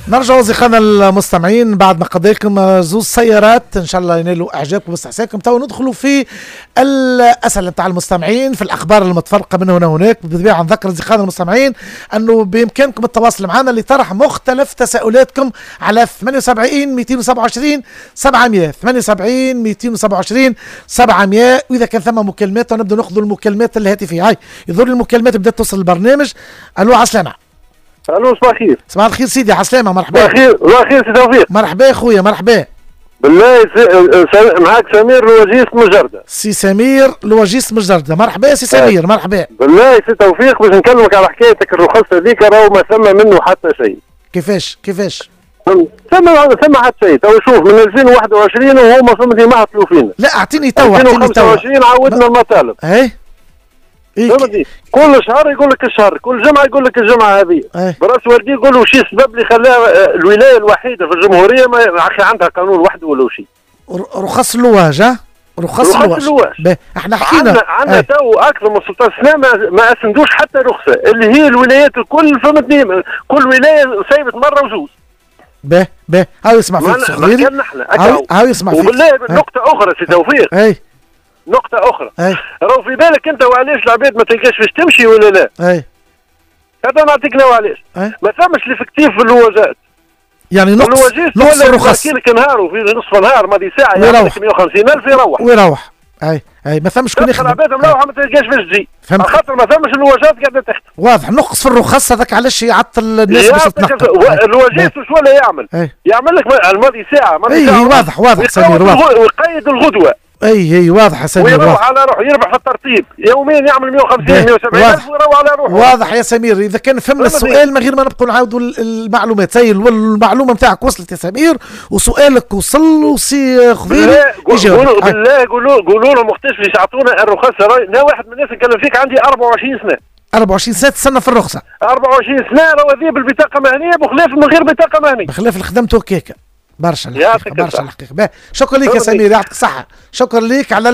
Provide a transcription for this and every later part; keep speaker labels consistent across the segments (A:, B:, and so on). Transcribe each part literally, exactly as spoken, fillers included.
A: نرجع أصدقائنا المستمعين بعد ما قضيكم زوز سيارات إن شاء الله ينالوا إعجابكم واستحسانكم. تو ندخلوا في الأسئلة بتاع المستمعين في الأخبار المتفرقة من هنا وهناك. بالطبيعة نذكر أصدقائنا المستمعين أنه بإمكانكم التواصل معنا لطرح مختلف تساؤلاتكم على ثمانية وسبعين مئتين وسبعة وعشرين سبعمية ثمانية وسبعين مئتين وسبعة وعشرين سبعمية. وإذا كان ثم مكالمات ونبدأ نأخذ المكالمات الهاتفية. هاي يظهر المكالمات بدأت توصل البرنامج. ألو عسلامة.
B: الو صباح الخير.
A: صباح الخير سيدي عسلامة. مرحبا.
B: صباح الخير. صباح الخير سي توفيق.
A: مرحبا خويا مرحبا.
B: بالله س... معاك سمير لوجيس مجردة.
A: سي سمير لوجيس مجردة. مرحبا سي سمير. مرحبا.
B: بالله سي توفيق باش نكلمك على حكايتك الرخص هذيك راهو ما ثم منه حتى شيء.
A: كيفاش كيفاش؟
B: ثم ثم حتى شيء. تو شوف من ألفين وواحد وعشرين وهما ثم يمهطلوا فينا.
A: لا اعطيني تو اعطيني تو.
B: ألفين وخمسة وعشرين عودنا المطالب.
A: اي
B: فهمتني؟ كل شهر يقول لك الشهر، كل جمعه يقول لك الجمعه هذه. براس والدي يقول له شي السبب اللي خلاها الولايه الوحيده في الجمهوريه ما اخي عندها قانون وحده ولا شيء.
A: رخص اللواج. ها رخص اللواج. احنا حكينا
B: عندنا تو اكثر من ستة عشر سنه ما, ما اسندوش حتى رخصه اللي هي الولايات الكل. فهمتني؟ كل ولايه سيبت مره وزوز.
A: به به هاو يسمع فيك صغيري. هاو يسمع فيك.
B: وبالله نقطه اخرى سي توفيق.
A: اي
B: نقطة أخرى. راهو في بالك أنت وعلاش العباد ما تلقاش فاش تمشي ولا لا؟
A: أي.
B: هذا نعطيك نوع علاش. ما ثمش ليفكتيف في اللواجات.
A: يعني نقص نقص الرخص.
B: لك نهار وفي نصف نهار ماضي ساعة يعطيك مئة وخمسين ألف يروح.
A: ويروح. أي أي ما ثمش كون يخدم.
B: العباد مروحة ما تلقاش فاش تجي. على خاطر ما ثمش اللواجات قاعدة تحت.
A: واضح نقص في الرخص هذاك علاش يعطل الناس باش تتنقل.
B: اللواجات وش ولا يعمل؟ يعمل لك الماضي ساعة ماضي ساعة.
A: أي واضح واضح سمير واضح.
B: ويقيد الغدوة.
A: اي اي واضح يا سمير.
B: ويروح على روحه يربح في الترتيب يوميا يعمل مئة وخمسين مئة وسبعين الف ويروح على روحه.
A: واضح يا سمير. اذا كان فهمنا السؤال من غير ما نبقوا نعاودوا المعلومات. هي المعلومه نتاعك وصلت يا سمير وسؤالك وصل وسي خضيري
B: يجاوب. بالله قولوا قولوا لهم وقتاش باش يعطونا الرخص. انا واحد من الناس نكلم فيك عندي أربعة وعشرين سنه.
A: أربعة وعشرين سنه تستنى في الرخصه.
B: أربعة وعشرين سنه راهو هذه بالبطاقه مهنيه بخلاف من غير بطاقه مهنيه.
A: بخلاف اللي خدمته هكاكا. برشا الحقيقة برشا الحقيقة. شكرا لك يا سمير يعطيك الصحة. شكرا لك على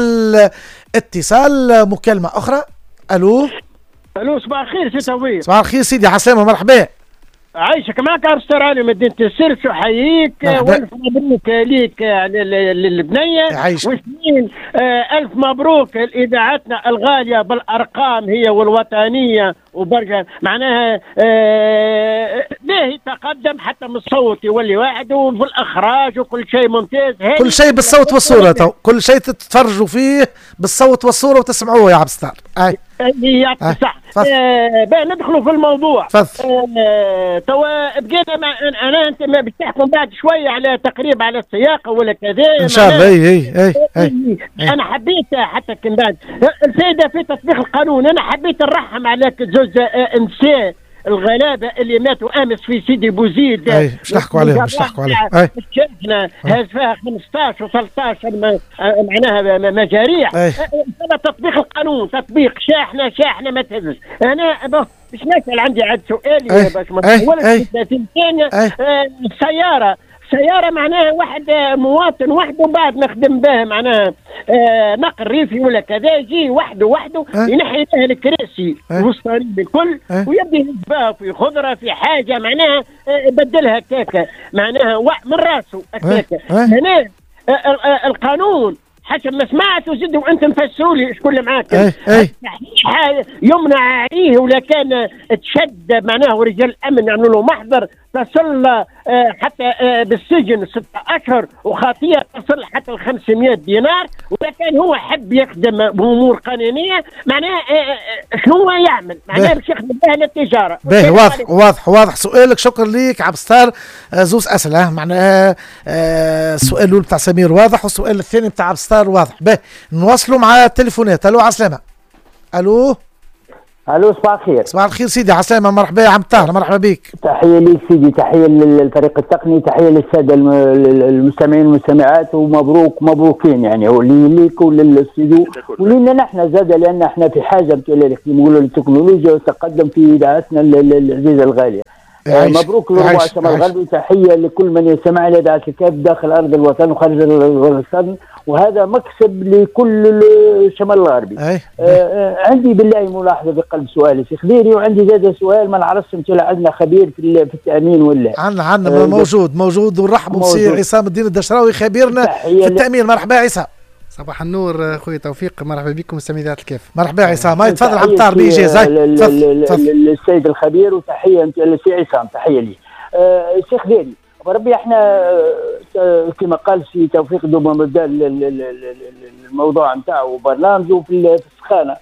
A: الاتصال. مكالمة أخرى. ألو
C: ألو صباح الخير سي توفيق.
A: صباح الخير سيدي عسلامة. مرحبا.
C: عايشك معك أرستر علي مدينة السرس وحييك والف مبروك ليك للبنية واثنين ألف مبروك لإذاعتنا الغالية بالأرقام هي والوطنية وبرجع معناها ليه تقدم حتى من الصوت يولي واحد وفي الإخراج وكل شيء ممتاز.
A: كل شيء بالصوت والصورة. تو كل شيء تتفرجوا فيه بالصوت والصورة وتسمعوه يا عبد الستار. أي
C: يعطيك صح. آه بقى ندخلوا في الموضوع. آه توا بقينا مع انا انت ما بتحكم بعد شويه على تقريب على السياقه ولا كذا
A: ان شاء الله. اي اي اي
C: انا حبيت حتى كان بعد الفائده في تطبيق القانون. انا حبيت نرحم على زوج نساء الغلابه اللي ماتوا امس في سيدي بوزيد.
A: اي مش نحكوا عليهم مش نحكوا عليهم.
C: احنا هاز فيها خمسطاش وثلاثطاش معناها مجاريح. هذا تطبيق القانون تطبيق شاحنه شاحنه ما تهزش. انا باش نسال عندي عاد سؤالي باش ما نطولش ثلاثين ثانيه. السياره سيارة معناها واحد مواطن وحده بعد نخدم به معناها آه نقل ريفي ولا كذا يجي وحده وحده ينحي له الكراسي الوسطاني بالكل ويبدا يجبها في خضرة في حاجة معناها آه يبدلها كاكا معناها من راسه كاكا. هنا آه القانون حسب ما سمعت وزد وانتم فسروا لي شكون اللي معاك. يمنع عليه ولا كان تشد معناه ورجال الامن يعملوا له محضر تصل حتى بالسجن ستة اشهر وخطيئه تصل حتى ل خمسمائة دينار. ولا كان هو حب يخدم بامور قانونيه معناه شنو هو يعمل معناه باش يخدم بها للتجاره.
A: باهي واضح واضح واضح سؤالك. شكرا ليك عبد الستار. زوز اسئله معناها السؤال الاول بتاع سمير واضح والسؤال الثاني بتاع عبد الستار واضح. باهي نواصلوا مع التليفونات. الو عسلامه. الو
D: الو صباح الخير.
A: صباح الخير سيدي عسلامة. مرحبا يا عم طاهر. مرحبا بك.
D: تحية ليك سيدي تحية للفريق التقني تحية للسادة المستمعين والمستمعات ومبروك مبروكين يعني ليك وللاستوديو ولينا نحن زاد لأن احنا في حاجة كما نقولوا للتكنولوجيا والتقدم في إذاعتنا العزيزة الغالية. مبروك لربع شمال الغربي. تحيه لكل من يستمع الى اذاعه الكاف داخل ارض الوطن وخارج الوطن، وهذا مكسب لكل شمال الغربي. آه عندي بالله ملاحظه في قلب سؤالي سي خضيري، وعندي زاد سؤال ما نعرفش انت عندنا خبير في, في التامين ولا؟
A: عندنا عندنا آه موجود موجود ونرحبوا بسي عصام الدين الدشراوي خبيرنا في التامين. مرحبا عصام.
E: صباح النور خويا توفيق، مرحبا بكم مستمعي اذاعه الكاف.
A: مرحبا عصام. هاي تفضل عمطار بيجي زي
D: السيد الخبير، وتحيه لسي عصام. تحيه لي آه سي خضيري. بربي احنا كما قال سي توفيق دوما مبدا الموضوع نتاعو برنامجه في السخانه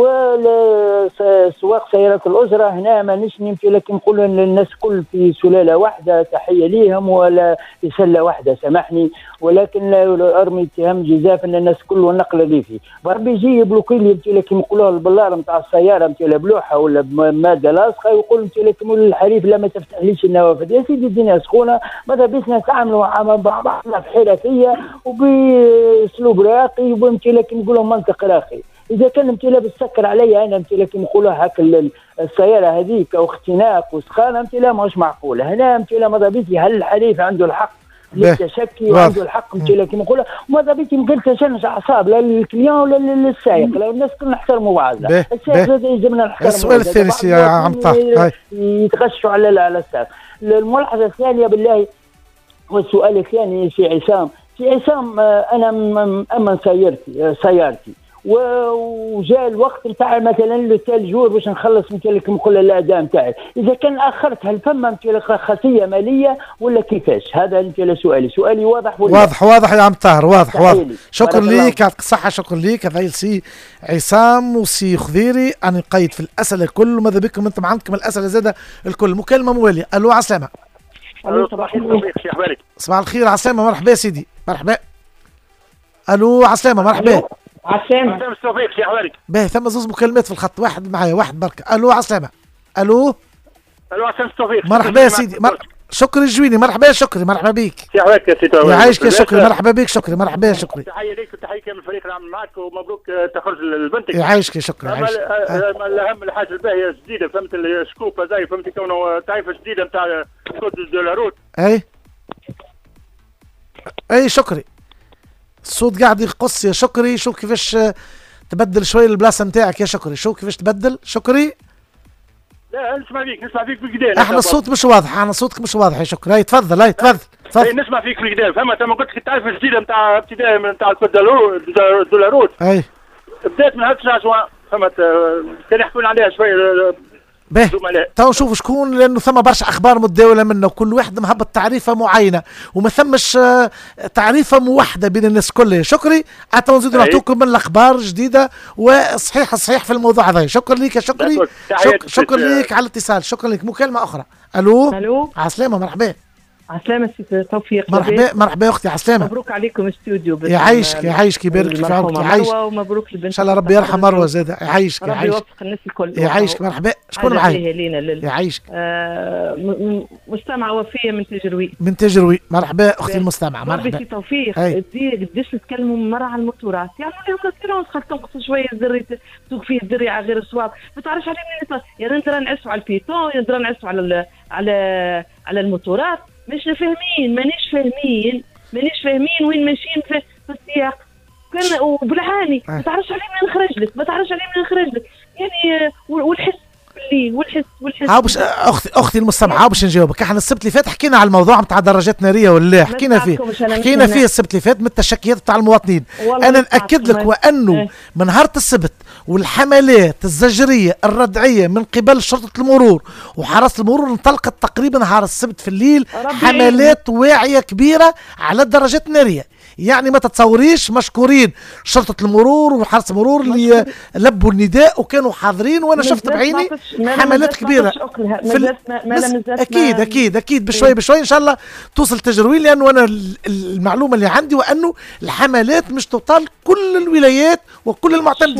D: وسواق سيارات الأسرة هنا مانيش نمشي، لكن نقول للناس كل في سلالة واحدة، تحية ليهم ولا في سلة واحدة سامحني، ولكن لا أرمي اتهام جزاف أن الناس كله نقل ريفي. بربي يجي يبلوكي لي لكن يقولوا البلار نتاع السيارة نتاع بلوحة ولا بمادة لاصقة، ويقول انت لكن الحريف لا ما تفتحليش النوافذ. يا سيدي الدنيا سخونة، ماذا بيش نتعاملوا مع بعضنا بحرفية وبأسلوب راقي، وبمتي لكن نقولوا منطق راقي. إذا كان انت لابس سكر علي أنا انت لكن نقولها هكا السيارة هذيك أو اختناق وسخانة انت لا مش معقولة. هنا انت لا ماذا بيتي هل الحريف عنده الحق للتشكي وعنده الحق انت لكن نقولها، وماذا بيتي نقول تشنج أعصاب لا للكليون ولا للسائق، لا الناس كلنا نحترموا بعضنا. السائق زاد يلزمنا نحترموا.
A: السؤال الثالث يا عم طه
D: يتغشوا على على السائق. الملاحظة الثانية بالله والسؤال الثاني سي عصام. سي عصام أنا أمن سيارتي سيارتي وجاء الوقت نتاع مثلا لو جور باش نخلص مثل لك نقول الاداء نتاعي، اذا كان اخرت هل فما مثل خاصيه ماليه ولا كيفاش؟ هذا مثل سؤالي. سؤالي واضح ولا؟
A: واضح واضح يا عم طاهر، واضح واضح. شكرا ليك، يعطيك الصحه. شكرا ليك. هذا سي عصام وسي خضيري. انا نقيد في الاسئله الكل، وماذا بكم انتم عندكم الاسئله زاده الكل. مكالمه مواليه. الو عسلامه.
B: الو صباح الخير، شي اخبارك؟
A: صباح الخير عسلامه. مرحبا سيدي مرحبا. الو عسلامه مرحبا.
C: عسلامة.
B: عسلامة توفيق، شي اخبارك؟
A: باهي ثم زوز مكالمات في الخط، واحد معايا واحد بركة. الو عسلامة. الو
B: الو عسلامة توفيق.
A: مرحبا يا سيدي. مر... شكري الجويني. مرحبا يا شكري. مرحبا بيك.
B: شي احوالك يا سيدي؟
A: يعيشك يا شكري. مرحبا بيك شكري. مرحبا يا شكري.
B: تحية ليك وتحية كامل الفريق اللي عمل معك، ومبروك تخرج لبنتك.
A: يعيشك يا شكري.
B: يعيشك. الاهم الحاجة الباهية جديدة، فهمت السكوب هذايا، فهمت كونه تعريفة جديدة نتاع كود دو لا روت.
A: اي اي شكري. الصوت قاعد يقص يا شكري. شوف كيفاش تبدل شوي البلاصه نتاعك يا شكري. شو كيفاش تبدل شكري؟
B: لا نسمع فيك نسمع فيك بالكدا.
A: احنا الصوت مش واضح، احنا صوتك مش واضح يا شكري. هاي تفضل هاي تفضل
B: تفضل. نسمع فيك بالكدا. فهمت انا قلت لك التعريف الجديده نتاع ابتداء نتاع الكود دو روت.
A: اي
B: بدات من هاد الشهر فهمت كان يحكون عليها شويه.
A: باهي تو نشوفوا شكون، لانه ثم برشا اخبار متداوله منه وكل واحد مهبط تعريفه معينه وما ثمش تعريفه موحده بين الناس كلها. شكري حتى نزيدوا نعطوكم من الاخبار جديده وصحيح الصحيح في الموضوع هذا. شكرا لك يا شكري. شك... شكرا لك على الاتصال. شكرا لك. مكالمه اخرى. الو
F: الو
A: عسلامه. مرحبا.
F: عسلامة سي توفيق.
A: مرحبا مرحبا يا اختي عسلامة.
F: مبروك عليكم استوديو.
A: يعيشك يعيشك يبارك في عمرك. يعيشك
F: ومبروك لبنتك.
A: ان شاء الله ربي يرحم مروة زاد. يعيشك
F: ربي
A: يعيشك.
F: يوفق الناس الكل.
A: يعيشك. مرحبا. شكون معايا؟
F: لل...
A: يعيشك.
F: آه مستمعة وفية من تجروي.
A: من تجروي. مرحبا اختي المستمعة. مرحبا.
F: سي توفيق. قداش نتكلموا مرة على الموتورات، يعني اليوم كثير خلت تنقص شوية الدري تسوق فيه الدري على غير الصواب، ما تعرفش عليه منين. يا نقدر نعسوا على البيتون، يا نقدر نعسوا على على على الموتورات. مش فاهمين مانيش فاهمين مانيش فاهمين وين ماشيين في, في السياق. كان وبالعاني ما تعرفش عليه من نخرج لك، ما تعرفش عليه من نخرج لك يعني. والحس بالليل والحس والحس.
A: ها باش اختي اختي المستمعه باش نجاوبك. احنا السبت اللي فات حكينا على الموضوع نتاع درجات ناريه ولا حكينا فيه حكينا فيه السبت اللي فات من التشكيات نتاع المواطنين. انا ناكد لك وانه من نهار السبت والحملات الزجريه الردعيه من قبل شرطه المرور وحرس المرور انطلقت تقريبا نهار السبت في الليل حملات واعيه كبيره على الدرجات الناريه. يعني ما تتصوريش. مشكورين شرطة المرور وحرس المرور اللي لبوا النداء وكانوا حاضرين، وانا شفت بعيني حملات كبيرة في اكيد اكيد اكيد بشوي بشوي ان شاء الله توصل تجروي، لانه انا المعلومة اللي عندي وانه الحملات مش تطال كل الولايات وكل المعتمديات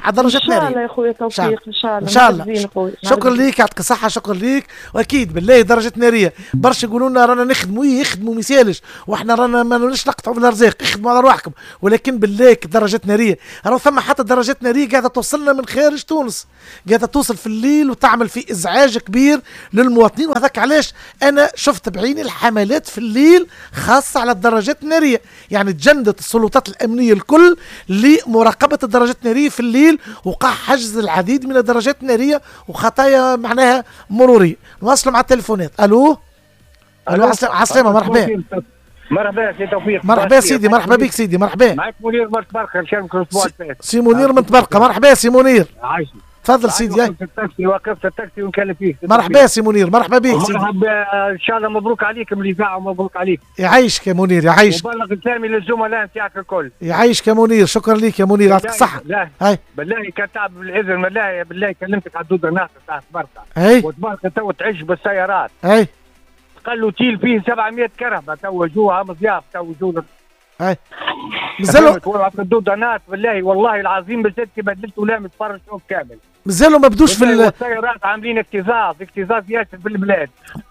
A: على درجات ناريه.
F: ان شاء الله يا خويا توفيق، ان شاء الله
A: ان شاء الله. شكرا ليك، يعطيك الصحه، شكرا ليك. واكيد بالله درجات ناريه برشا يقولوا لنا رانا نخدموا يخدموا مثالش واحنا رانا ما نوليش نقطعوا بالارزاق، اخدموا على رواحكم، ولكن بالله درجات ناريه راهو ثم حتى درجات ناريه قاعده توصلنا من خارج تونس، قاعده توصل في الليل وتعمل في ازعاج كبير للمواطنين. وهذاك علاش انا شفت بعيني الحملات في الليل خاصه على الدرجات الناريه، يعني تجندت السلطات الامنيه الكل لمراقبه الدرجات الناريه في الليل، وقع حجز العديد من الدرجات الناريه وخطايا معناها مروريه. نواصلوا مع التليفونات. الو الو عسلامه، مرحبا.
G: مرحبا سي توفيق.
A: مرحبا سيدي، مرحبا بك سيدي، مرحبا.
G: معك منير من تبرقه، نشاركك الاسبوع الفات.
A: سي منير من تبرقه، مرحبا سي منير.
G: عايشك.
A: تفضل سيدي.
G: وقفت التاكسي وقفت التاكسي ونكلم فيك.
A: مرحبا سي منير، مرحبا بك سيدي.
G: مرحبا ان شاء الله، مبروك عليك من الاذاعه ومبروك عليك.
A: يعيشك يا منير، يعيشك.
G: وبلغ سلامي للزملاء نتاعك الكل.
A: يعيشك يا منير، شكرا لك يا منير، يعطيك الصحه.
G: هاي بالله كان تعب بالاذن، بالله بالله كلمتك على الدوده ناقص تاع تبرقه.
A: اي
G: وتبرقه تو تعيش بالسيارات.
A: اي
G: قالوا تيل فيه سبعمية كرهبه تو جوها مضياف تو جوه.
A: اي مازالوا
G: في الدودانات بالله والله العظيم بالذات كي بدلت ولام تفرج شوف كامل.
A: مازالوا ما بدوش في
G: السيارات عاملين اكتظاظ اكتظاظ ياسر في البلاد.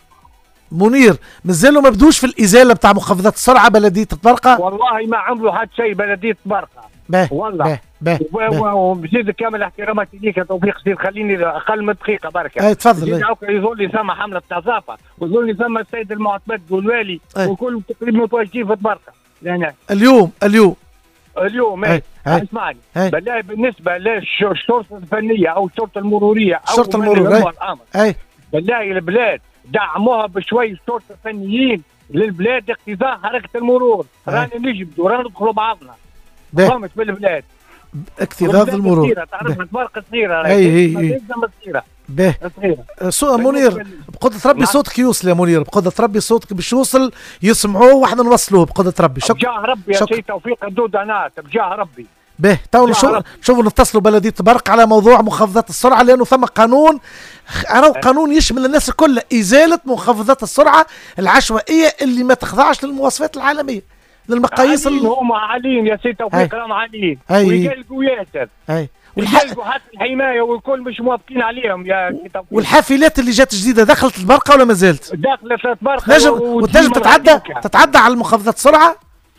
A: منير مازالوا ما بدوش في الازاله بتاع مخفضات السرعه بلديه تبرقه؟
G: والله ما عملوا حد شيء بلديه تبرقه.
A: باه
G: والله
A: باه باه
G: وبزيد كامل احتراماتي ليك يا توفيق، سير خليني اقل من دقيقه بركه.
A: اي تفضل.
G: يظل لي ثم حمله نظافه، ويظل لي ثم السيد المعتمد والوالي وكل تقريبا متواجدين في تبرقه. لا
A: اليوم اليوم
G: اليوم ايه اسمعني بالله بالنسبه للشرطه الفنيه او الشرطه المروريه او
A: الشرطه المروريه
G: اي بالله البلاد دعموها بشوي شرطه فنيين للبلاد اقتضاء حركه المرور. رانا نجبدوا رانا ندخلوا بعضنا فهمت بالبلاد
A: اقتضاء المرور.
G: تعرف تبرقه صغيره
A: اي اي اي
G: صغيره
A: باهي. سو منير بقدرة ربي صوتك يوصل يا منير، بقدرة ربي صوتك باش يوصل يسمعوه واحنا نوصلوه بقدرة ربي.
G: شكرا بجاه ربي يا سي توفيق الدودانات بجاه ربي.
A: باهي تو نشوفوا نتصلوا بلدية تبرق على موضوع مخفضات السرعة، لأنه ثم قانون أنا قانون يشمل الناس الكل، إزالة مخفضات السرعة العشوائية اللي ما تخضعش للمواصفات العالمية للمقاييس.
G: هم عاليين يا سي توفيق، راهم عاليين ويقلقوا ياسر. ويقلقوا حتى الحمايه والكل مش موافقين عليهم يا سي توفيق.
A: والحافلات اللي جات جديده دخلت البرقه ولا ما زالت؟
G: دخلت البرقه
A: نجم وتنجم تتعدى تتعدى على مخفضات السرعه؟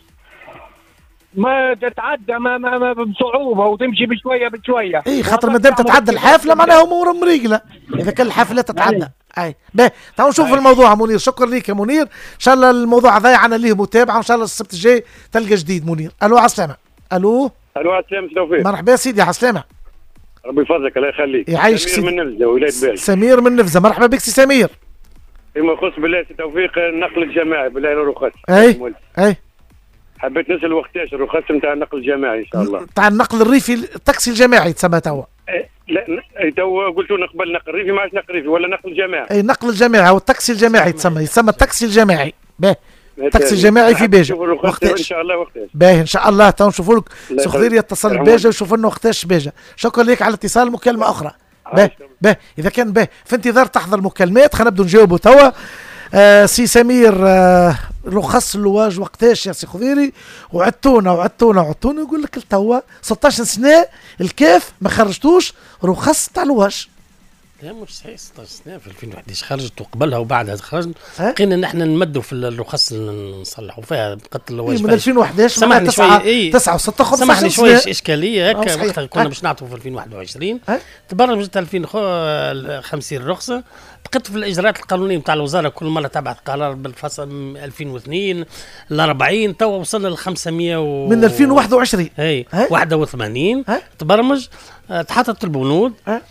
G: ما تتعدى ما ما, ما بصعوبه وتمشي بشويه بشويه.
A: اي خاطر ما دام تتعدى الحافله معناها امورهم مريقله اذا كان الحافلات تتعدى. اي باهي تعالوا نشوف الموضوع منير. شكرا لك يا منير، ان شاء الله الموضوع ضايع انا ليه متابعه، وان شاء الله السبت الجاي تلقى جديد. منير الو عسلامه. الو
B: الو عسلامه توفيق.
A: مرحبا سيدي عسلامه.
B: ربي يفضلك الله يخليك.
A: يعيشك
B: سمير من نفزه ولايه بالي.
A: سمير من نفزه، مرحبا بك سي سمير.
B: فيما يخص بالله سي توفيق النقل الجماعي بالله الرخص.
A: اي اي
B: حبيت نسال وقتاش الرخص نتاع النقل الجماعي ان شاء الله.
A: نتاع النقل الريفي التاكسي الجماعي تسمى توا.
B: لا تو قلتوا نقبل نقل ريفي ما عادش نقل ريفي ولا نقل جماعي.
A: اي نقل الجماعي او التاكسي الجماعي تسمى يسمى التاكسي الجماعي. باهي التاكسي الجماعي في بيجا
B: وقتاش ان شاء الله وقتاش.
A: باهي ان شاء الله تو نشوفوا لك سخذير يتصل بيجا ويشوف لنا وقتاش بيجا. شكرا لك على الاتصال. مكالمه اخرى. باهي باهي اذا كان باهي في انتظار تحضر مكالمات خلينا نبدو نجاوبوا توا. آه سي سمير آه رخص اللواج وقتاش يا سي خضيري؟ وعدتونا وعدتونا وعدتونا يقول لك توا ستة عشر سنه الكاف ما خرجتوش رخص تاع اللواج.
H: لا مش صحيح ستة عشر سنه في ألفين وأحد عشر خرجت وقبلها وبعدها خرجنا بقينا نحن نمدوا في الرخص نصلحوا فيها بقت اللواج
A: من ألفين وأحد عشر
H: سامحني شويه
A: تسعة وستة خمسة
H: سامحني شويه اشكاليه هكا وقتها كنا
A: أه.
H: باش نعطوا في ألفين وواحد وعشرين تبرمجت ألفين وخمسين رخصه. بقيت في الاجراءات القانونيه نتاع الوزاره كل مره تبعت قرار بالفصل ألفين واثنين ل أربعين تو وصلنا ل خمسمية و...
A: من ألفين وواحد وعشرين
H: اي واحد وثمانين تبرمج. تحطت البنود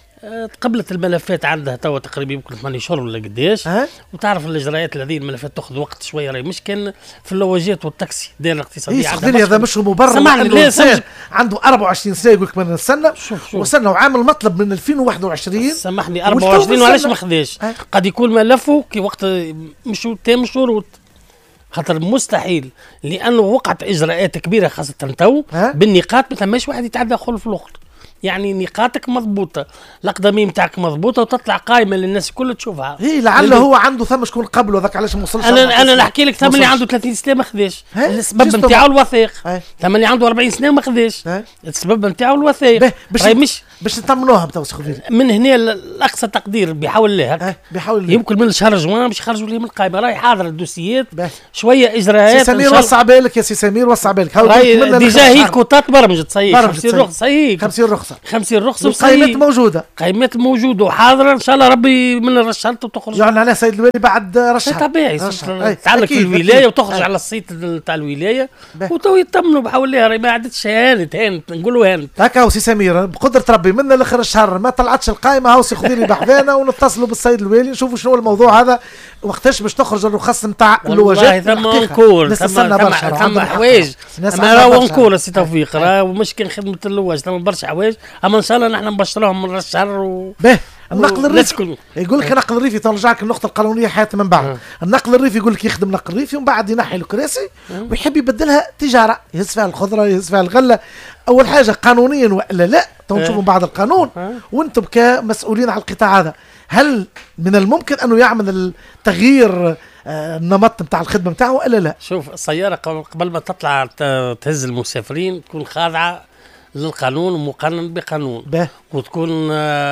H: تقبلت الملفات عندها توا تقريبا يمكن ثمانية شهور ولا قداش. وتعرف الاجراءات هذه الملفات تاخذ وقت شويه راهي مش كان في اللواجات والتاكسي داير الاقتصاديه.
A: إيه هذا مش مبرر انه عنده أربعة وعشرين سنه يقول لك بدنا نستنى وصلنا وعامل مطلب من ألفين وواحد وعشرين.
H: سامحني أربعة وعشرين وعلاش ما خذاش؟ قد يكون ملفه كي وقت مش تام شروط خاطر مستحيل لانه وقعت اجراءات كبيره خاصه تو بالنقاط ما ثماش واحد يتعدى خلف الاخر. يعني نقاطك مضبوطه، الاقدميه نتاعك مضبوطه وتطلع قائمه للناس الكل تشوفها.
A: اي لعل هو عنده ثم شكون قبله ذاك علاش ما وصلش.
H: انا انا نحكي لك ثم اللي عنده ثلاثين سنه ما خذاش، السبب نتاعو الوثيق. ثم اللي عنده أربعين سنه ما خذاش، السبب نتاعو الوثيق.
A: باش مش باش نطمنوها بتو سخوفيري
H: من هنا الاقصى تقدير بيحاول لها
A: بيحاول
H: يمكن من شهر جوان باش يخرجوا لي من القائمه. راهي حاضر الدوسيات شويه اجراءات.
A: سي سمير وسع بالك يا سي سمير وسع بالك.
H: راهي ديجا هي كوتات برمجت صحيح خمسين رخصه هي
A: خمسين رخصه
H: خمسين رخصه
A: القائمات موجوده
H: قائمات موجوده وحاضره ان شاء الله ربي من رشحت وتخرج
A: يعني على سيد الوالي بعد رشح
H: طبيعي تعلق في الولايه وتخرج على الصيت تاع الولايه وتو يطمنوا بحول لها راهي ما عادتش هانت هانت نقولوا هانت
A: هكا. سي سمير بقدره ربي من الاخر الشهر ما طلعتش القائمه هاو سي خذيني بحذانا ونتصلوا بالسيد الوالي نشوفوا شنو الموضوع هذا وقتاش باش تخرج الرخص نتاع اللواجات.
H: ثم انكور ثم حوايج اما راهو انكور سي توفيق راهو مش كان خدمه اللواج ثم برشا حوايج اما ان شاء الله نحن نبشروهم من الشهر و...
A: باهي. النقل الريفي يقول لك النقل الريفي ترجعك النقطه القانونيه حياه من بعد. النقل الريفي يقول لك يخدم نقل ريفي ومن بعد ينحي الكراسي ويحب يبدلها تجاره يهز فيها الخضره يهز فيها الغله. اول حاجه قانونيا والا لا تو نشوفوا بعد القانون وانتم كمسؤولين على القطاع هذا هل من الممكن انه يعمل التغيير النمط نتاع الخدمه نتاعه ولا لا؟
H: شوف السياره قبل ما تطلع تهز المسافرين تكون خاضعه للقانون ومقنن بقانون
A: به.
H: وتكون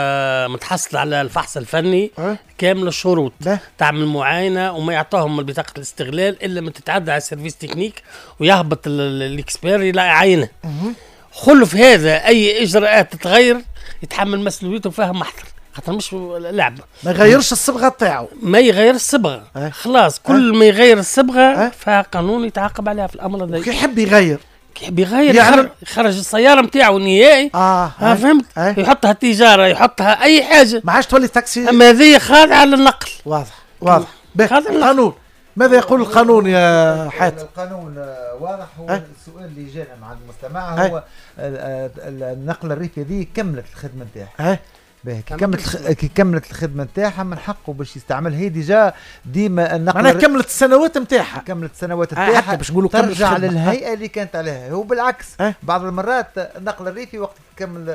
H: متحصل على الفحص الفني أه؟ كامل الشروط به. تعمل معاينه وما يعطوهم بطاقه الاستغلال الا من تتعدى على السيرفيس تكنيك ويهبط الاكسبير لا يعينه. خلف هذا اي اجراءات تتغير يتحمل مسؤوليته فيها محضر خاطر مش لعبه.
A: ما يغيرش الصبغه تاعو
H: ما يغير الصبغه أه؟ خلاص كل أه؟ ما يغير الصبغه أه؟ فقانون يتعاقب عليها في الامر هذا.
A: كي يحب يغير
H: بيغير يعني يخرج السياره نتاعو نهائي
A: اه,
H: آه فهمت آه. يحطها تجاره يحطها اي حاجه
A: ما عادش تولي تاكسي.
H: اما هذه خاضعه للنقل.
A: واضح واضح القانون ماذا يقول القانون يا حاتم؟
I: القانون واضح. هو أه؟ السؤال اللي جانا مع المستمع هو أه؟ النقل الريفي هذه كملت الخدمه نتاعها. باهي كي كملت كي كملت الخدمه نتاعها من حقه باش يستعملها. هي ديجا ديما النقل
A: معناها كملت السنوات نتاعها
I: كملت السنوات نتاعها
A: باش نقولوا
I: ترجع للهيئه اللي كانت عليها. هو بالعكس
A: أه؟
I: بعض المرات النقل الريفي وقت كمل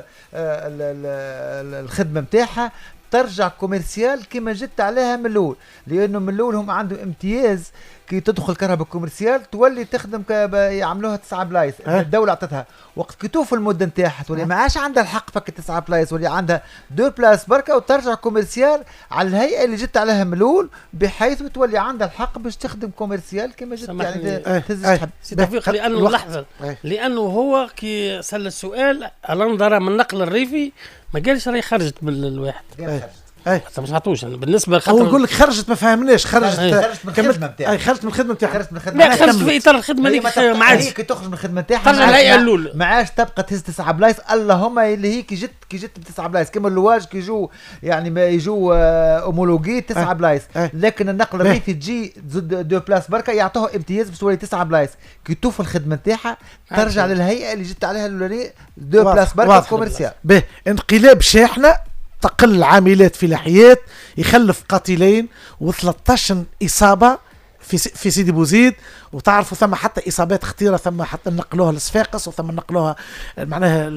I: الخدمه نتاعها ترجع كوميرسيال كما جت عليها من الاول لانه من الاول هم عندهم امتياز كي تدخل كهرباء كوميرسيال تولي تخدم يعملوها تسعة بلايص. أه؟ الدوله عطتها وقت كي توفى المده نتاعها تولي ما عادش عندها الحق فك تسعة بلايص ولي عندها دو بلايص بركه وترجع كوميرسيال على الهيئه اللي جت عليها من الاول بحيث تولي عندها الحق باش تخدم كوميرسيال كما جت يعني تهز
H: توفيق. لانه لحظه لانه هو كي سال السؤال الانظر من النقل الريفي ما قالش راهي خرجت من الواحد.
A: اي
H: ما سمعتوش بالنسبه
A: لخاطر هو يقول لك خرجت ما فهمناش خرجت
I: خرجت من الخدمه نتاعها.
A: اي خرجت من الخدمه نتاعها
I: خرجت من الخدمه
H: لا خرجت في اطار الخدمه هذيك ما عادش
I: كي تخرج من الخدمه نتاعها
H: ترجع الهيئه الاولى
I: ما عادش تبقى تهز تسعة بلايص اللهم اللي هي كي جت كي جت بتسعة بلايص كما اللواج كي يجوا يعني ما يجوا اومولوجي تسعة بلايص. لكن النقل الريفي تجي دو بلاس بركه يعطوه امتياز باش تولي تسعة بلايص كي توفى الخدمه نتاعها ترجع للهيئه اللي جت عليها الاولانيه دو بلاس بركه كوميرسيال.
A: به انقلاب شاحنه تقل عاملات فلاحيات يخلف قاتلين و13 اصابه في في سيدي بوزيد وتعرفوا ثم حتى اصابات خطيره ثم حتى نقلوها لصفاقس وثم نقلوها معناها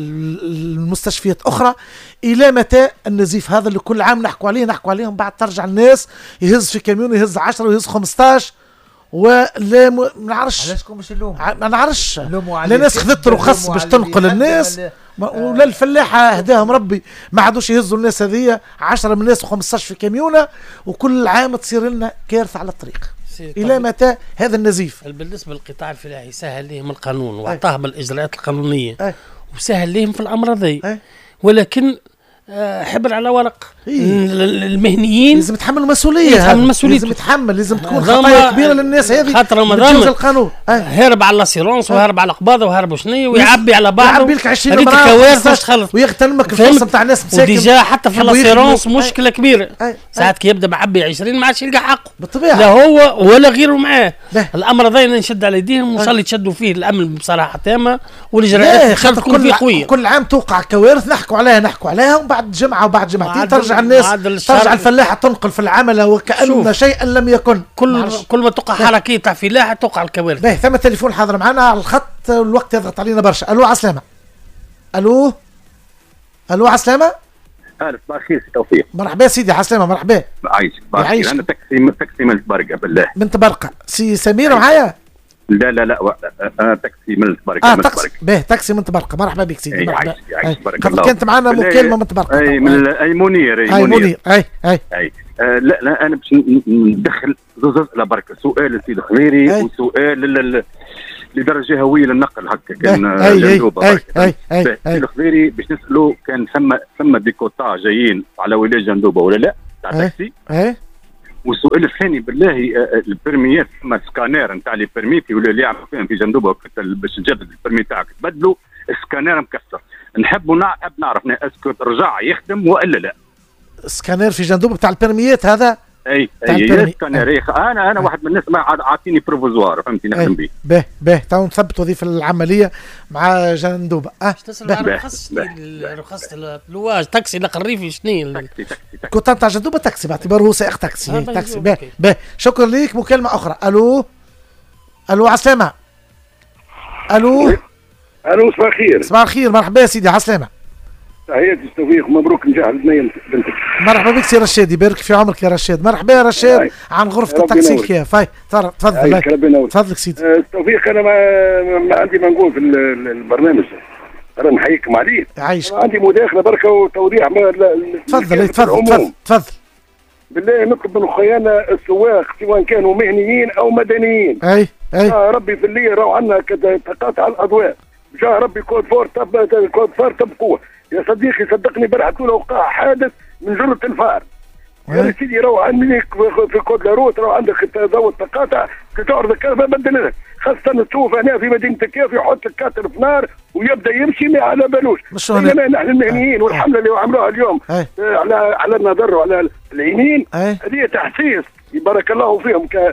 A: المستشفيات اخرى. الى متى النزيف هذا اللي كل عام نحكوا عليه نحكوا عليهم بعد ترجع الناس يهز في كاميون يهز عشرة ويهز خمسطاش ولا ما نعرفش
I: علاش مش اللوم
A: ما نعرفش لا ناس خذت رخص باش تنقل الناس ولا الفلاحه هداهم ربي ما عادوش يهزوا الناس هذيا عشرة من الناس وخمسطاش في كاميونه وكل عام تصير لنا كارثه على الطريق. الى متى هذا النزيف؟
H: بالنسبه للقطاع الفلاحي سهل لهم القانون واعطاهم الاجراءات القانونيه أي. وسهل لهم في الامر هذا ولكن حبر على ورق المهنيين
A: لازم يتحملوا مسؤوليه
H: يتحمل مسؤوليه
A: لازم يتحمل لازم تكون خطايا كبيره للناس هذه
H: خاطر رمضان
A: القانون
H: هرب على لاسيرونس وهرب على قباضه وهرب شنية ويعبي على بعضه
A: يعبي لك عشرين
H: مرة كوارث باش تخلص
A: ويغتنمك الفرصه نتاع الناس مساكن
H: وديجا حتى في لاسيرونس مشكله كبيره ساعات كي يبدا معبي عشرين ما عادش يلقى حقه
A: بالطبيعه
H: لا هو ولا غيره معاه. الامر هذا نشد على يديهم وان شاء الله يتشدوا فيه الامن بصراحه تامه والاجراءات تكون فيه قويه.
A: كل عام توقع كوارث نحكوا عليها نحكوا عليها ومن بعد جمعه وبعد جمعتين ترجع الناس ترجع الفلاحه تنقل في العمل وكأن شيئا لم يكن.
H: كل كل ما توقع حركيه تاع فلاحه توقع الكوارث.
A: باهي ثم تليفون حاضر معنا على الخط الوقت يضغط علينا برشا. الو عسلامة. الو الو عسلامه.
J: اهلا صباح الخير سي توفيق.
A: مرحبا سيدي عسلامه مرحبا.
J: عايشك عايشك. انا تاكسي تاكسي من تبرقه بالله.
A: من تبرقه. سي سمير معايا؟
J: لا لا لا انا تاكسي من تبرقه.
A: اه تاكسي باهي تاكسي من تبرقه. مرحبا بك سيدي. مرحبا.
J: عايشك بارك الله.
A: كانت معنا مكالمه من تبرقه.
J: اي من اي منير.
A: اي منير. اي اي
J: اي آه لا لا انا باش ندخل زوز اسئله برك. سؤال للسيد الخضيري وسؤال لدرجه هويه للنقل هكا كان جندوبه.
A: اي اي اي
J: السيد الخضيري باش نسالوا كان ثم ثم ديكوتا جايين على ولايه جندوبه ولا لا تاع تاكسي.
A: اي
J: والسؤال الثاني بالله البرميات ثم سكانير نتاع لي بيرميتي ولا اللي يعمل فيهم في جندوبه باش تجدد البرمي تاعك تبدلوا السكانير مكسر. نحب نحب نعرف اسكو رجع يخدم والا لا.
A: سكانير في جندوبه بتاع البرميات هذا؟
J: اي اي سكانير. انا انا واحد من الناس ما عاطيني بروفوزوار فهمتي نخدم به.
A: به به تو نثبتوا ذي في العمليه مع جندوبه. اه
H: تسال على رخص رخص اللواج تاكسي نقل ريفي شنو
J: تاكسي تاكسي
A: كنت نتاع جندوبه تاكسي باعتباره هو سائق تاكسي. آه تاكسي به به. شكرا ليك. مكالمه اخرى. الو الو عسلامه. الو
K: الو صباح الخير.
A: صباح الخير. مرحبا سيدي عسلامه.
K: تحياتي توفيق ومبروك نجاح البنيه بنتك.
A: مرحبا بك سي رشاد يبارك في عمرك يا رشاد. مرحبا يا رشاد عن غرفه التاكسي كيف. هاي تفضل تفضل سيدي.
K: أه توفيق انا ما, ما عندي ما نقول في البرنامج انا نحييكم عليه.
A: عايش.
K: عندي مداخله بركه وتوضيح.
A: تفضل تفضل تفضل تفضل.
K: بالله نطلب من خيانا السواق سواء كانوا مهنيين او مدنيين.
A: اي اي
K: يا ربي في الليل راهو عندنا تقاطع الاضواء. جا ربي كود فور تب كود فور تبقوه. يا صديقي صدقني برحت له وقع حادث من جرة الفار. يا سيدي روح عندي في كود لاروت روح عندك ضوء التقاطع تعرض الكهرباء بدل خاصة تشوف هنا في مدينة كيف يحط الكاتر في نار ويبدا يمشي ما على بالوش. بينما نحن المهنيين والحملة اللي عملوها اليوم على على النظر وعلى العينين هذه تحسيس بارك الله فيهم ك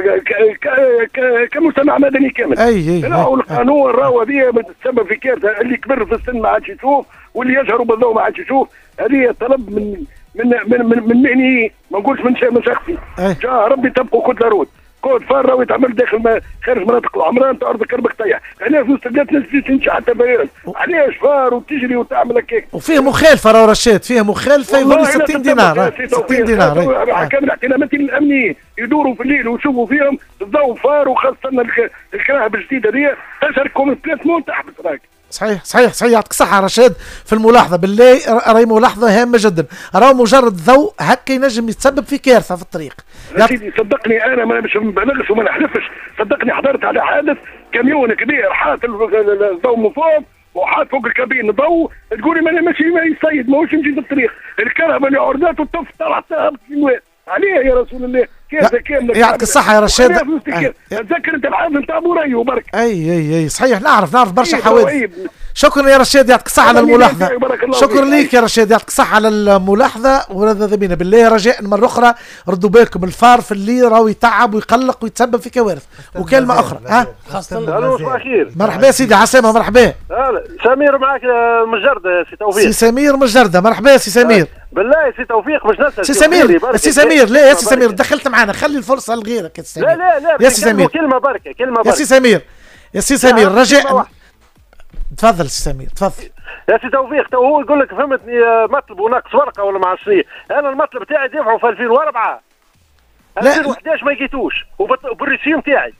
K: كمجتمع مدني كامل.
A: اي اي
K: راهو القانون راهو هذه تسبب في كارثه. اللي كبر في السن ما عادش يشوف واللي يجهر بالضوء ما عادش يشوف. هذه طلب من من من من, من مهني ما نقولش من شيء من شخصي. جا ربي تبقوا كود لاروت كود فار راهو يتعمل داخل خارج مناطق العمران تعرض كربك طيح. علاش مستجدات ناس تمشي حتى بيان علاش فار وتجري وتعمل هكاك.
A: وفيه مخالفه راهو رشاد فيه مخالفه يولي ستين دينار. ستين دينار
K: كامل الاحتمالات الامنيه يدوروا في الليل ويشوفوا فيهم الضوء فار وخاصه الكراهب الجديده هذه تشاركهم ثلاث مول تحبس راك.
A: صحيح صحيح صحيح. يعطيك الصحة رشاد في الملاحظة. بالله راهي ملاحظة هامة جدا. راهو مجرد ضوء هكا ينجم يتسبب في كارثة في الطريق.
K: يا سيدي صدقني انا ما باش نبالغش وما نحلفش. صدقني حضرت على حادث كاميون كبير حاط الضوء من فوق وحاط فوق الكابين ضوء تقولي ما ماشي ما يصيد ماهوش يمشي في الطريق. الكهرباء اللي عرضات والطف طلعت في النواه عليه يا رسول الله. كيف كامله
A: يعطيك الصحة يا رشاد.
K: تذكر انت الحادث نتاع ابو ريو برك.
A: اي اي اي صحيح نعرف نعرف برشا حوادث. شكرا يا رشاد يعطيك الصحة على الملاحظة. شكرا ليك يا رشاد يعطيك الصحة على الملاحظة. ولذا بينا بالله رجاء مرة أخرى ردوا بالكم الفار في الليل راهو يتعب ويقلق ويتسبب في كوارث. وكلمة أخرى ها.
B: الو صباح الخير.
A: مرحبا سيدي عسامة مرحبا.
B: سمير معك مجردة سي توفيق.
A: سي سمير مجردة مرحبا سي سمير.
B: بالله سي توفيق باش نسال
A: سي سمير سي سمير لا يا سي سمير دخلت معنا خلي الفرصة لغيرك يا سي سمير.
B: لا لا لا
A: يا سي سمير
B: كلمة بركة كلمة بركة
A: يا سي سمير يا سي سمير رجاء تفضل سي سمير تفضل.
B: يا سي توفيق تو هو يقول لك فهمتني مطلب وناقص ورقه ولا ما عرفش ايه. انا المطلب تاعي دفعوا في ألفين وأربعة ألفين وأحد عشر ما لقيتوش وبالرسيم تاعي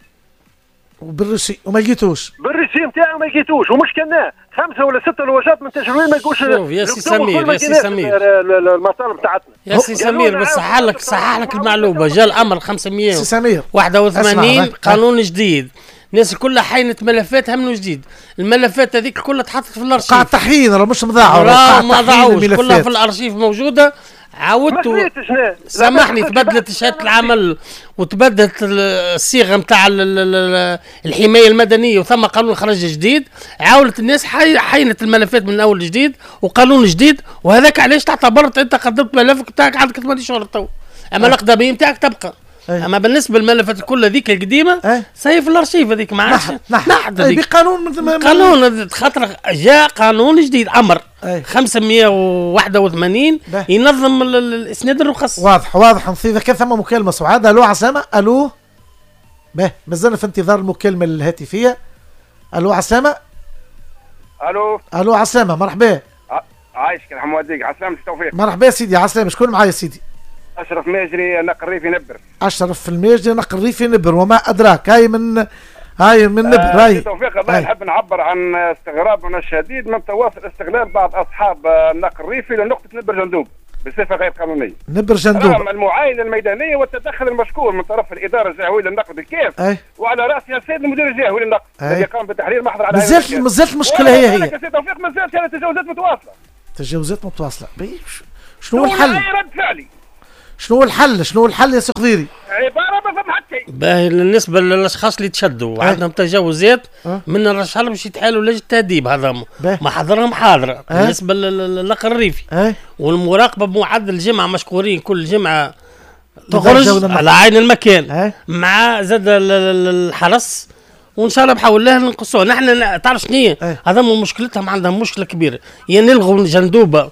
A: وبالرسيم وما لقيتوش
B: بالرسيم تاعي وما لقيتوش ومش كنا خمسه ولا سته لوجات من تجربين ما يقولش.
H: شوف يا سي سمير يا سي سمير
B: المطالب تاعتنا
H: يا سي سمير بس صحح لك صحح لك المعلومه. جاء الامر خمسمية وواحد وثمانين قانون جديد الناس كلها حينت ملفاتها من جديد. الملفات هذيك كلها تحطت في الارشيف.
A: قاعد تحيين راه مش مضاعوا
H: راه ما ضاعوش كلها في الارشيف موجوده. عاودتوا سامحني تبدلت شهاده العمل وتبدلت الصيغه نتاع الحمايه المدنيه وثم قانون خرج جديد. عاولت الناس حينت الملفات من اول جديد وقانون جديد. وهذاك علاش تعتبرت انت قدمت ملفك بتاعك عندك ثمانية شهور تو. اما الاقدميه نتاعك تبقى. أيه. اما بالنسبه للملفات كل هذيك القديمه أيه. سي في الارشيف هذيك ما عادش
A: نحد أيه بقانون
H: قانون خاطر جاء قانون جديد امر أيه. خمسمية وواحد وثمانين به. ينظم الاسناد الرخص.
A: واضح واضح اذا كان ثم مكالمه سعاد. الو عسامه. الو به مازلنا في انتظار المكالمه الهاتفيه. الو عسامه.
B: الو
A: الو عسامه مرحبا.
L: عايشك الحمد لله. عسلامة توفيق.
A: مرحبا سيدي. عسلامة. شكون معايا سيدي؟
L: اشرف ماجري نقل ريفي نبر.
A: اشرف الماجري نقل ريفي نبر. وما ادراك هاي من هاي من نبر.
L: آه
A: هاي
L: توفيق الله نحب نعبر عن استغرابنا الشديد من تواصل استغلال بعض اصحاب النقل الريفي لنقطه نبر جندوب بصفه غير قانونيه.
A: نبر جندوب
L: رغم المعاينه الميدانيه والتدخل المشكور من طرف الاداره الجهويه للنقل بالكيف.
A: أي.
L: وعلى راسها السيد المدير الجهوي للنقل الذي قام بتحرير محضر على
A: مازالت مازالت المشكله هي هي.
L: سيد توفيق مازالت يعني تجاوزات متواصله.
A: تجاوزات متواصله. شنو هو الحل؟
L: رد فعلي.
A: شنو هو الحل؟ شنو هو الحل يا سي قديري؟
L: عباره ما فهم حتى.
H: باهي بالنسبه للاشخاص اللي تشدوا وعندهم تجاوزات من نرشح لهم باش يتحالوا لجنه التاديب هذا محاضرهم حاضره بالنسبه للنقل الريفي والمراقبه بمعدل جمعه مشكورين كل جمعه تخرج على عين المكان مع زاد الحرس وان شاء الله بحول الله ننقصوه. نحن تعرف شنو هذا مشكلتهم عندهم مشكله كبيره يا يعني نلغوا الجندوبه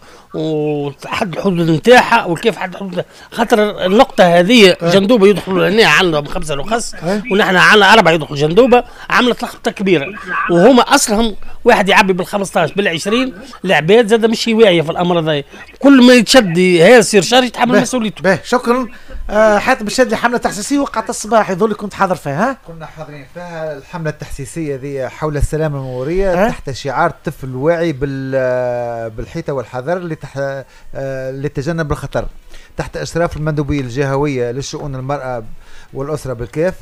H: وحد الحدود نتاعها وكيف حد الحدود خاطر النقطه هذه جندوبه يدخلوا هنا عندهم خمسه رخص ونحن عندنا اربعه يدخلوا جندوبه عملت لخبطه كبيره وهما اصلهم واحد يعبي بال خمسطاش بال عشرين العباد زاد مش واعيه في الامر هذا كل ما يتشد ياسر شر يتحمل مسؤوليته.
A: باهي شكرا. آه حاتم الشادلي حمله تحسيسيه وقعت الصباح يظل كنت حاضر فيها. ها
I: كنا حاضرين فيها الحمله التحسيسيه ذي حول السلامه المروريه تحت شعار الطفل واعي بالحيطه والحذر اللي تحت آه لتجنب الخطر تحت اشراف المندوبيه الجهويه للشؤون المراه والاسره بالكيف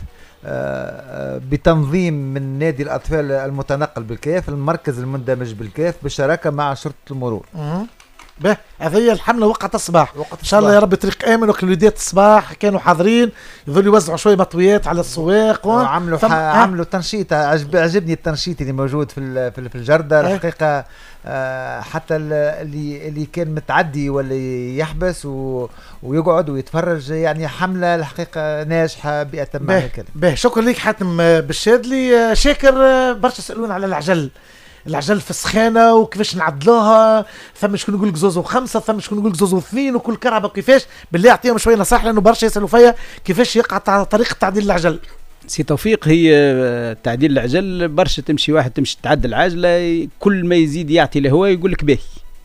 I: آه بتنظيم من نادي الاطفال المتنقل بالكيف المركز المندمج بالكيف بالشراكه مع شرطه المرور.
A: أه. به هذه الحمله وقعت الصباح وقت ان شاء الله يا رب طريق امن وكلوديات الصباح كانوا حاضرين يظلوا يوزعوا شويه مطويات على السواق
I: وعملوا ثم... عملوا تنشيط عجب عجبني التنشيط اللي موجود في في الجرده الحقيقه آه حتى اللي اللي كان متعدي واللي يحبس و... ويقعد ويتفرج يعني حمله الحقيقه ناجحه بأتم معنى الكلمه.
A: به شكرا لك حاتم بالشادلي. شاكر برشا يسالون على العجل العجل في السخانه وكيفاش نعدلوها ثم شكون يقول لك زوز وخمسه ثم شكون يقول لك زوز واثنين وكل كرهبه كيفاش بالله اعطيهم شويه نصائح لانه برشا يسالوا فيا كيفاش يقع طريقه تعديل العجل.
M: سي توفيق هي تعديل العجل برشا تمشي واحد تمشي تعدل عجله كل ما يزيد يعطي الهواء يقول لك باهي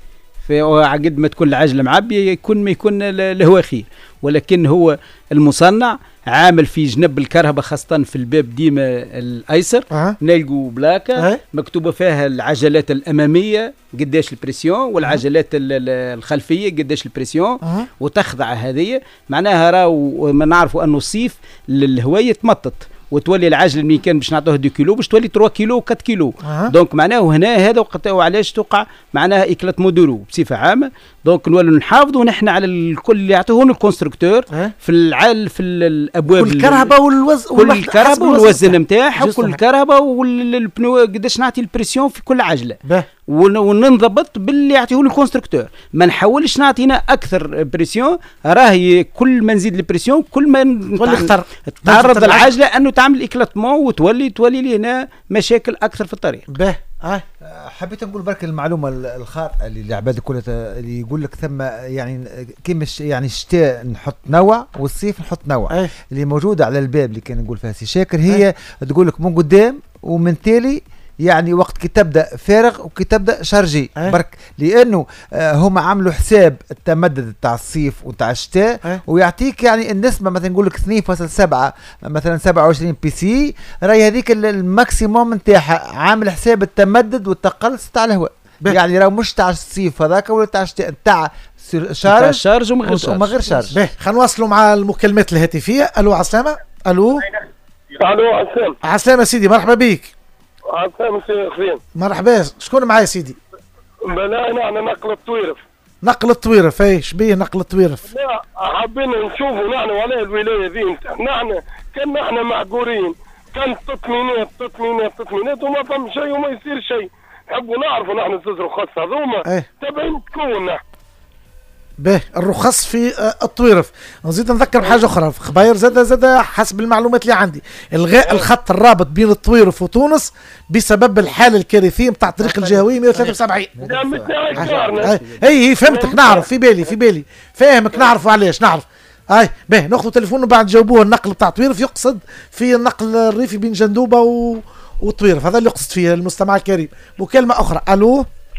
M: فعقد ما تكون العجله معبيه يكون ما يكون الهواء خير ولكن هو المصنع عامل في جنب الكرهبه خاصه في الباب ديما الايسر أه. نلقوا بلاكه أه. مكتوبه فيها العجلات الاماميه قداش البريسيون والعجلات أه. الخلفيه قداش البريسيون أه. وتخضع هذه معناها راهو ما نعرفوا انه الصيف الهواء يتمطط وتولي العجل اللي كان باش نعطوه دو كيلو باش تولي ثلاثة كيلو و4 كيلو أه. دونك معناه هنا هذا وقت وعلاش توقع معناها اكلات مودورو بصفه عامه دونك نولوا نحافظوا نحن على الكل اللي يعطوهون الكونستركتور أه. في العال في الابواب
A: كل الكرهبه والوزن
M: كل الكرهبه والوزن نتاعها وكل الكرهبه والبنو قداش نعطي البريسيون في كل عجله به. وننضبط باللي يعطيه الكونستركتور ما نحاولش نعطينا اكثر بريسيون راهي كل ما نزيد البريسيون كل ما
A: تولي
M: تعرض العجله انه تعمل اكلاتمون وتولي تولي لي هنا مشاكل اكثر في الطريق.
A: به
I: آه. حبيت نقول برك المعلومه الخاطئه اللي العباد كلها اللي يقول لك ثم يعني كيما يعني الشتاء نحط نوع والصيف نحط نوع أي. اللي موجوده على الباب اللي كان نقول فيها سي شاكر هي أي. تقول لك من قدام ومن تالي يعني وقت كي تبدا فارغ وكي تبدا شارجي أه؟ برك لانه آه هم عملوا حساب التمدد تاع الصيف وتاع الشتاء أه؟ ويعطيك يعني النسبه مثلا نقول لك اثنين فاصلة سبعة مثلا سبعة وعشرين بي سي راهي هذيك الماكسيموم نتاعها عامل حساب التمدد والتقلص تاع الهواء يعني راه مش تاع الصيف هذاك ولا تاع الشتاء تاع
M: شارج شارج وما غير
I: شارج, غير شارج.
A: به خلينا نواصلوا مع المكالمات الهاتفيه. الو عسلامه. الو
B: الو عسلامه.
A: عسلامه سيدي مرحبا بيك.
B: عسلامة سي خزين.
A: مرحبا شكون معايا سيدي؟
B: بلا نحن نقل الطويرف.
A: نقل الطويرف اي شبيه نقل الطويرف؟
B: لا حابين نشوفوا نحن ولا الولايه ذي نحن كان نحن معقورين كان تطمينات تطمينات تطمينات وما فهم شيء وما يصير شيء نحبوا نعرفوا نحن الزوز رخص هذوما تبعين تكون
A: به الرخص في الطويرف. نزيد نذكر بحاجه اخرى في خباير زاد زاد حسب المعلومات اللي عندي الغاء الخط الرابط بين الطويرف وتونس بسبب الحاله الكارثيه نتاع الطريق الجهوي مئة وثلاثة وسبعين. اي فهمتك نعرف في بالي في بالي فاهمك نعرف علاش نعرف. هاي به ناخذ تليفون وبعد نجاوبوه النقل بتاع طويرف يقصد في النقل الريفي بين جندوبه و... وطويرف هذا اللي يقصد فيه المستمع الكريم. مكالمه اخرى. الو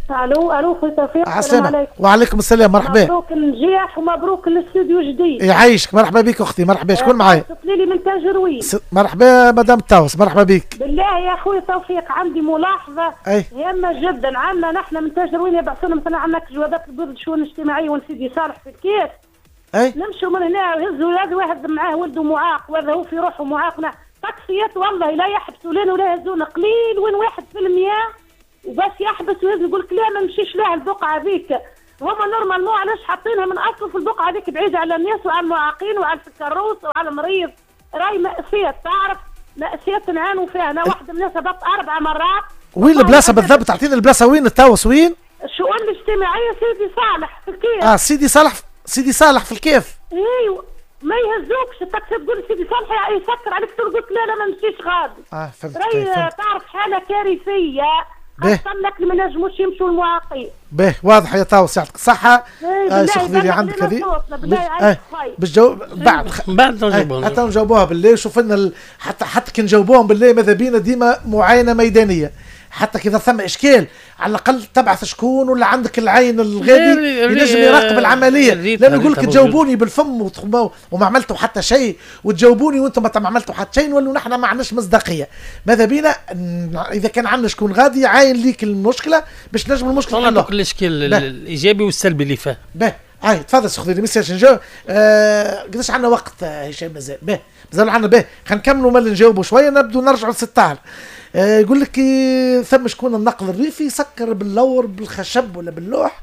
N: الو الو خويا توفيق.
A: السلام عليكم. وعليكم السلام. مرحبا.
N: مبروك النجاح ومبروك الاستوديو الجديد.
A: يعيشك. مرحبا بك اختي. مرحبا. شكون معايا؟
N: اتصلي لي من تاجروين.
A: س... مرحبا مدام تاوس. مرحبا بك.
N: بالله يا خويا توفيق عندي ملاحظه
A: أي.
N: هامه جدا. عندنا نحن من تاجروين يبعثوا لنا مثلا عندنا جوابات البيض الشؤون الاجتماعيه ونسيدي صالح في الكيس.
A: اي
N: نمشوا من هنا ويهزوا هذا واحد معاه ولده معاق وهذا هو في روحه معاقنا تاكسيات والله لا يحبسوا لنا ولا يهزونا قليل وين واحد في المياه وبس يحبس ويهز يقول لك لا ما نمشيش لها البقعه هذيك. هما نورمال مو علاش حاطينها من اصل في البقعه هذيك بعيده على الناس وعلى المعاقين وعلى السكروس وعلى المريض. راي مأساة تعرف مأساة نعانوا فيها. انا واحده من الناس هبطت اربع مرات.
A: وين البلاصه بالضبط؟ تعطيني البلاصه وين التاوس وين؟
N: الشؤون الاجتماعيه سيدي صالح في الكيف.
A: اه سيدي صالح سيدي صالح في الكيف.
N: ايوه ما يهزوكش التاكسي تقول سيدي صالح يسكر عليك تقول قلت لا لا ما نمشيش غادي.
A: اه فهمت.
N: راي تعرف حاله كارثيه خاصه لك ما نجموش يمشوا المعاقين.
A: باهي واضح يا تاوس يعطيك الصحة.
N: آه
A: شوفي لي عندك هذه
N: آه
A: بالجو بعد
H: بعد نجاوبوها
A: حتى نجاوبوها بالله. شوف لنا ال... حتى حتى كي نجاوبوهم بالله ماذا بينا ديما معاينة ميدانية حتى كذا ثم اشكال على الاقل تبعث شكون ولا عندك العين الغادي ينجم يراقب العمليه. لانه يقول لك تجاوبوني بالفم وما عملتوا حتى شيء وتجاوبوني وانتم ما عملتوا حتى شيء نولوا نحن ما عندناش مصداقيه. ماذا بينا اذا كان عندنا شكون غادي عاين ليك المشكله باش نجم المشكله
H: نحلوها. كل الاشكال الايجابي والسلبي اللي فيه.
A: باهي هاي تفضل خذي لي ميساج نجاوب. آه قداش عندنا وقت هشام؟ مازال باهي مازال عندنا باهي خلينا نكملوا مال نجاوبوا شويه نبدو نرجعوا لستار. آه يقول لك ثم شكون النقل الريفي يسكر باللور بالخشب ولا باللوح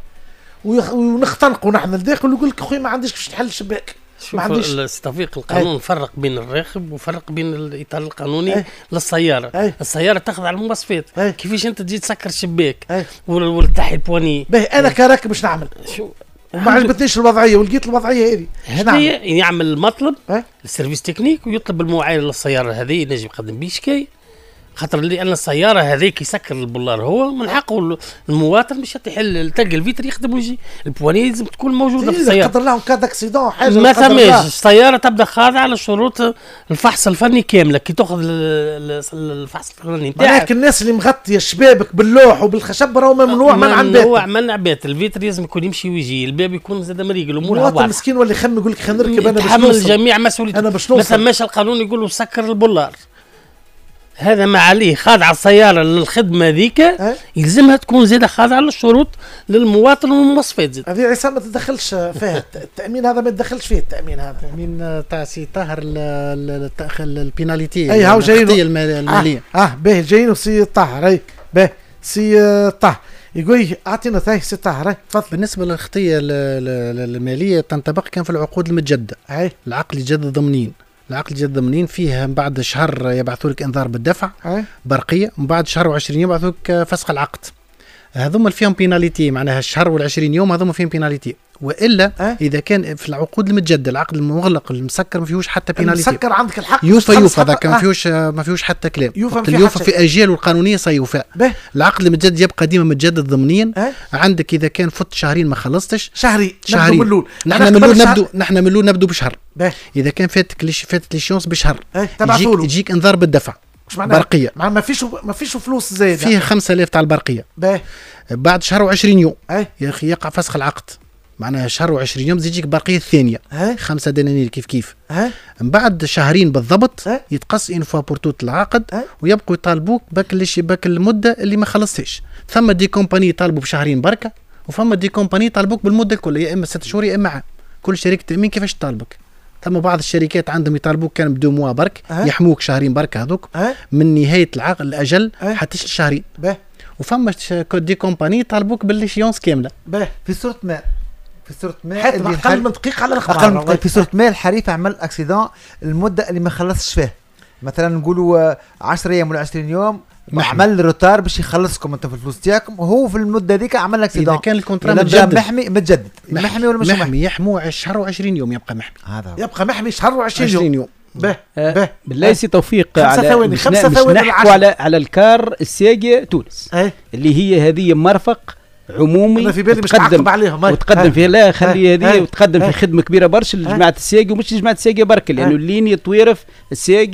A: ونختنقوا نحن الداخل ويقول لك اخوي ما عنديش كيفاش تحل الشباك.
H: ما عنديش توفيق القانون فرق بين الراكب وفرق بين الاطار القانوني أي. للسياره أي. السياره تاخذ على المواصفات كيفاش انت تجي تسكر الشباك ولا تحي البواني.
A: باهي انا كراكب باش نعمل شو وما عجبتنيش الوضعيه ولقيت الوضعيه هذه
H: هذه يعمل المطلب السيرفيس تكنيك ويطلب المعاينه للسياره هذه ينجم يقدم بيه شكايه خاطر لان السياره هذيك يسكر البولار هو من حقه المواطن باش يحل تلقى الفيتر يخدم ويجي البواني لازم تكون موجوده في السياره.
A: قدر لهم كاد اكسيدون حاجه
H: ما ثماش السياره تبدا خاضعه لشروط الفحص الفني كامله كي تاخذ الفحص الفني نتاعك.
A: لكن الناس اللي مغطيه الشبابك باللوح وبالخشب راهو ممنوع منع الباب.
H: ممنوع منع بيت الفيتر لازم يكون يمشي ويجي الباب يكون زاد مريقل ومولها واضحه.
A: المواطن المسكين واللي يخمم يقول لك خلينا نركب انا باش
H: نحمل الجميع مسؤوليته.
A: انا باش نوصل.
H: ما ثماش القانون يقول له سكر البولار هذا ما عليه خاضعه السياره للخدمه ذيك أه؟ يلزمها تكون زاده خاضعه للشروط للمواطن والمواصفات زاد.
A: هذه عصام ما تدخلش فيها التامين هذا ما تدخلش فيه التامين هذا.
E: التامين تاع سي طاهر البيناليتي
A: اي هاو جايين
E: الماليه
A: اه, آه باهي جايين سي طاهر اي باهي سي طاهر يقول اعطينا ثاني سي طاهر تفضل.
E: بالنسبه للخطيه الماليه تنطبق كان في العقود المتجدده
A: اي
E: العقد الجدد ضمنين العقد الجديد ضمنين فيه بعد شهر يبعثوا لك انذار بالدفع
A: أي.
E: برقيه ومن بعد شهر وعشرين يوم يبعثوا لك فسخ العقد. هذوما فيهم بيناليتي معناها الشهر والعشرين يوم هذوما فيهم بيناليتي والا أه؟ اذا كان في العقود المتجدده العقد المغلق المسكر ما فيهوش حتى بيناليتي.
A: المسكر عندك الحق
E: يوفى يوفى هذاك ما فيهوش ما فيهوش حتى كلام. يوفى في اجياله القانونيه سيوفى. العقد المتجدد يبقى ديما متجدد ضمنيا. أه؟ عندك اذا كان فت شهرين ما خلصتش
A: شهري
E: شهرين نبدو نحن من الاول نبدو نحن من الاول نبدو بشهر. به. اذا كان فاتك ليش فاتت ليشونس بشهر
A: أه؟
E: يجيك, يجيك انذار بالدفع برقيه
A: ما فيش ما فيش فلوس زايده
E: فيه خمسة آلاف تاع البرقيه.
A: به.
E: بعد شهر وعشرين يوم
A: أه؟
E: يا اخي يقع فسخ العقد معناها شهر وعشرين يوم تجيك برقيه الثانيه
A: أه؟
E: خمسة دنانير كيف كيف
A: أه؟
E: من بعد شهرين بالضبط
A: أه؟
E: يتقص ان فوا بورتوت العقد
A: أه؟
E: ويبقوا يطالبوك باك اللي باك المده اللي ما خلصتش. ثم دي كومباني يطالبوا بشهرين بركه وفما دي كومباني يطالبوك بالمده الكل يا اما ست شهور يا اما عام. كل شركه تامين كيفاش تطالبك. ثم بعض الشركات عندهم يطالبوك كان بدو موا برك أه؟ يحموك شهرين برك هذوك
A: أه؟
E: من نهايه العقد الاجل
A: أه؟
E: حتى شهرين.
A: به.
E: وفما دي كومباني يطالبوك بالليشيونس كامله.
A: به.
I: في صوره ما في صوره ما
A: اقل من دقيقه على الاخبار
I: اقل من دقيقه في صوره ما الحريف عمل اكسيدون المده اللي ما خلصش فيها مثلا نقولوا عشرة ايام ولا عشرين يوم عمل روتار باش يخلصكم انت في الفلوس تاعكم وهو في المده ذيك عمل اكسيدون.
E: اذا كان الكونترا متجدد
I: محمي متجدد محمي ولا مش محمي,
E: محمي يحمو شهر وعشرين يوم يبقى محمي.
I: هذا
A: يبقى محمي شهر وعشرين يوم,
E: يوم.
A: به به
M: بالله سي توفيق
A: خمسة
M: على
A: ثواني خمسة
M: مش
A: ثواني
M: نحكوا على على الكار الساقية تونس
A: أي.
M: اللي هي هذه مرفق عمومي
A: أنا في بالي مش تعقب عليهم
M: وتقدم فيها لا خلي هذه وتقدم في خدمه كبيره برشا لجماعه الساقية ومش لجماعه الساقية برك لانه الليني طويرف الساقية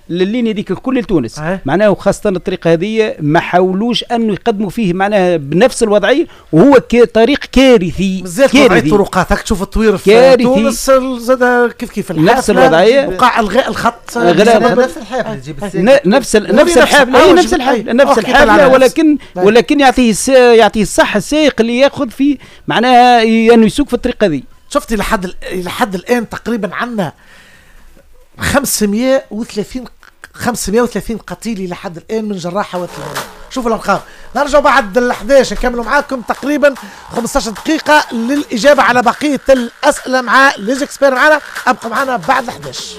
M: لللينيا ديك الكل لتونس أه. معناه خاصه الطريقه هذه ما حاولوش انه يقدموا فيه معناها بنفس الوضعيه وهو طريق كارثي
A: مازال وضعيه طرقات تشوف التطوير في تونس زاد كيف كيف
M: نفس الوضعيه
A: وقع الغاء الخط
I: نفس الحافله
M: نفس نفس الحافله نفس الحافله نفس الحافله ولكن ولكن يعطيه يعطيه الصح السائق اللي ياخذ في معناها انه يسوق في الطريقه هذه.
A: شفتي لحد لحد الان تقريبا عندنا خمسمائة وثلاثين خمسمائة وثلاثين قتيل لحد الان من جراح حوادث المرور. شوفوا الارقام. نرجع بعد ال احد عشر نكملوا معاكم تقريبا خمسة عشر دقيقه للاجابه على بقيه الاسئله مع ليزكسبير معنا. ابقوا معنا بعد ال احد عشر.